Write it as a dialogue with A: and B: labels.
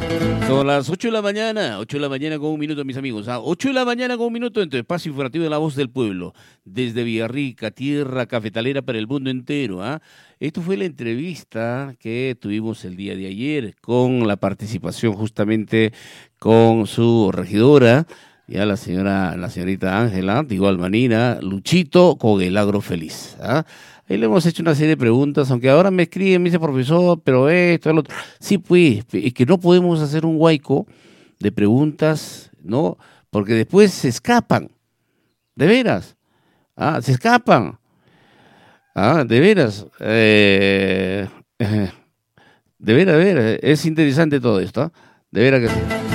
A: Son las 8 de la mañana, 8 de la mañana con un minuto, mis amigos. 8 de la mañana con un minuto en tu espacio informativo de La Voz del Pueblo. Desde Villarrica, tierra cafetalera para el mundo entero. Esto fue la entrevista que tuvimos el día de ayer con la participación justamente con su regidora, ya la señorita Ángela, de igual manera, Luchito con el agro feliz. Ahí le hemos hecho una serie de preguntas, aunque ahora me escribe, me dice profesor, pero esto, el otro. Sí, pues, es que no podemos hacer un huaico de preguntas, ¿no? Porque después se escapan, de veras. Se escapan. De veras. De veras, es interesante todo esto, ¿ah? De veras que sí.